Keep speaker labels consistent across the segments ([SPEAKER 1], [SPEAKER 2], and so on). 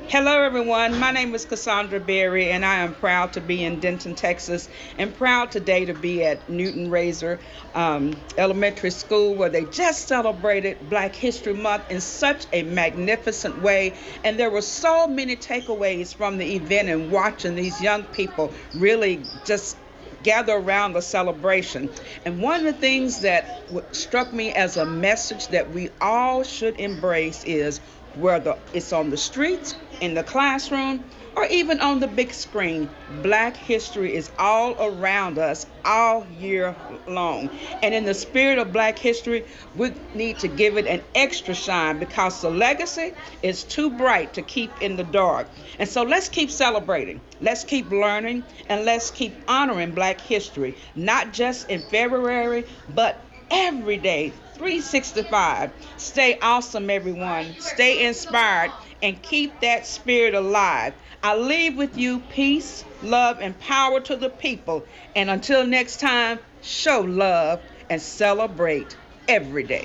[SPEAKER 1] Hello, everyone. My name is Cassandra Berry, and I am proud to be in Denton, Texas, and proud today to be at Newton Razor Elementary School, where they just celebrated Black History Month in such a magnificent way. And there were so many takeaways from the event and watching these young people really just gather around the celebration. And one of the things that struck me as a message that we all should embrace is whether it's on the streets, in the classroom, or even on the big screen, Black history is all around us all year long. And in the spirit of Black history, we need to give it an extra shine because the legacy is too bright to keep in the dark. And so let's keep celebrating, let's keep learning, and let's keep honoring Black history, not just in February, but every day, 365. Stay awesome, everyone. Stay inspired and keep that spirit alive. I leave with you peace, love, and power to the people. And until next time, show love and celebrate every day.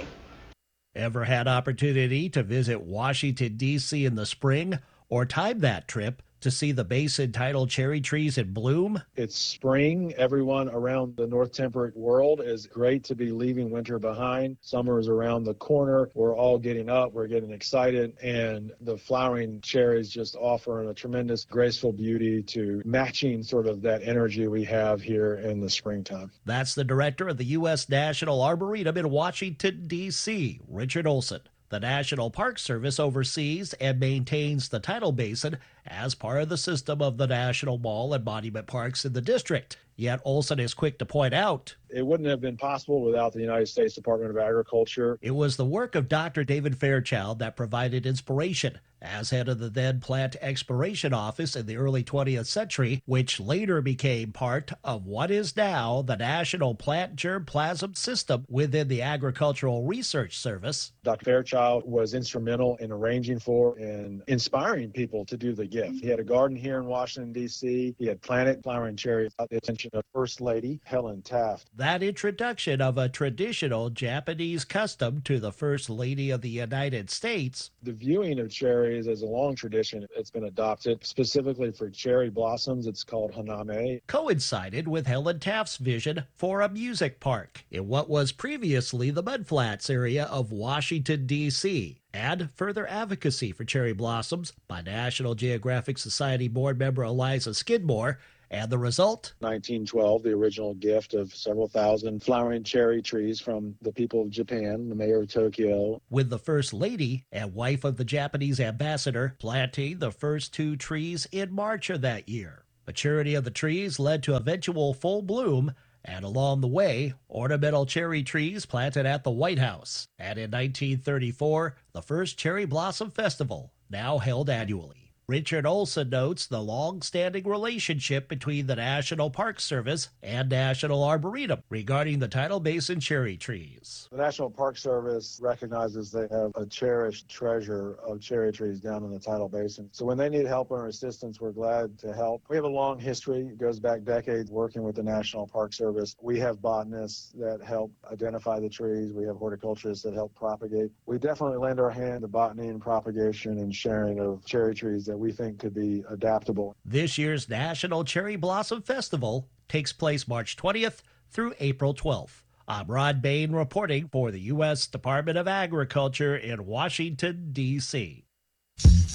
[SPEAKER 2] Ever had opportunity to visit Washington, D.C. in the spring or time that trip to see the basin titled cherry trees in bloom?
[SPEAKER 3] It's spring. Everyone around the North Temperate world is great to be leaving winter behind. Summer is around the corner. We're all getting up. We're getting excited. And the flowering cherries just offer a tremendous graceful beauty to matching sort of that energy we have here in the springtime.
[SPEAKER 2] That's the director of the U.S. National Arboretum in Washington, D.C., Richard Olson. The National Park Service oversees and maintains the tidal basin as part of the system of the National Mall and Monument Parks in the district. Yet Olson is quick to point out
[SPEAKER 3] it wouldn't have been possible without the United States Department of Agriculture.
[SPEAKER 2] It was the work of Dr. David Fairchild that provided inspiration as head of the then Plant Exploration Office in the early 20th century, which later became part of what is now the National Plant Germplasm System within the Agricultural Research Service.
[SPEAKER 3] Dr. Fairchild was instrumental in arranging for and inspiring people to do the gift. He had a garden here in Washington, D.C. He had planted flowering cherries at the attention of First Lady Helen Taft.
[SPEAKER 2] That introduction of a traditional Japanese custom to the First Lady of the United States.
[SPEAKER 3] The viewing of cherries is a long tradition. It's been adopted specifically for cherry blossoms. It's called haname.
[SPEAKER 2] Coincided with Helen Taft's vision for a music park in what was previously the Mudflats area of Washington, D.C., and further advocacy for cherry blossoms by National Geographic Society board member Eliza Skidmore. And the result?
[SPEAKER 3] 1912, the original gift of several thousand flowering cherry trees from the people of Japan, the mayor of Tokyo.
[SPEAKER 2] With the First Lady and wife of the Japanese ambassador planting the first 2 trees in March of that year. Maturity of the trees led to eventual full bloom, and along the way, ornamental cherry trees planted at the White House. And in 1934, the first Cherry Blossom Festival, now held annually. Richard Olson notes the long-standing relationship between the National Park Service and National Arboretum regarding the tidal basin cherry trees.
[SPEAKER 3] The National Park Service recognizes they have a cherished treasure of cherry trees down in the tidal basin. So when they need help or assistance, we're glad to help. We have a long history. It goes back decades working with the National Park Service. We have botanists that help identify the trees. We have horticulturists that help propagate. We definitely lend our hand to botany and propagation and sharing of cherry trees that we think could be adaptable.
[SPEAKER 2] This year's National Cherry Blossom Festival takes place March 20th through April 12th. I'm Rod Bain reporting for the U.S. Department of Agriculture in Washington, D.C.